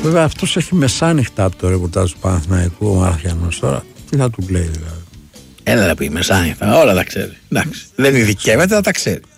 Βέβαια αυτός έχει μεσάνυχτα από το ρεπορτάζ του Παναθηναϊκού, ο Μαραθιανός τώρα. Τι θα του λέει δηλαδή? Έλα να πει μεσάνυχτα, όλα τα ξέρει. Εντάξει. Δεν ειδικεύεται, αλλά τα ξέρει.